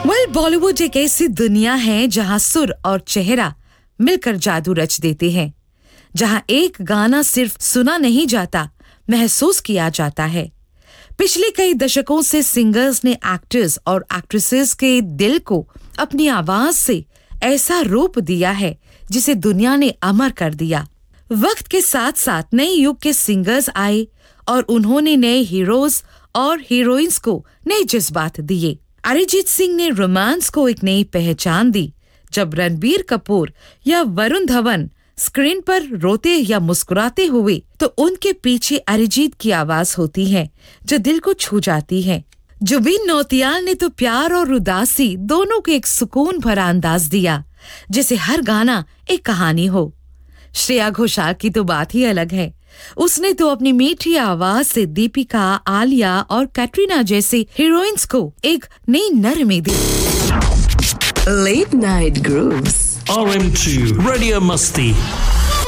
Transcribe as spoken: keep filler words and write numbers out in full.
Well Bollywood एक ऐसी दुनिया है जहां सुर और चेहरा मिलकर जादू रच देते हैं, जहां एक गाना सिर्फ सुना नहीं जाता, महसूस किया जाता है। पिछले कई दशकों से सिंगर्स ने एक्टर्स और एक्ट्रेसेस के दिल को अपनी आवाज से ऐसा रूप दिया है जिसे दुनिया ने अमर कर दिया। वक्त के साथ साथ नए युग के सिंगर्स आए और उन्होंने नए हीरोज और हीरोइंस को नए जज्बात दिए। अरिजीत सिंह ने रोमांस को एक नई पहचान दी। जब रणबीर कपूर या वरुण धवन स्क्रीन पर रोते या मुस्कुराते हुए तो उनके पीछे अरिजीत की आवाज होती है जो दिल को छू जाती है। जुबिन नौटियाल ने तो प्यार और उदासी दोनों को एक सुकून भरा अंदाज दिया, जैसे हर गाना एक कहानी हो। श्रेया घोषाल की तो बात ही अलग है। उसने तो अपनी मीठी आवाज से दीपिका, आलिया और कैटरीना जैसे हीरोइंस को एक नई नरमी दी। Late Night Grooves R M two Radio Musty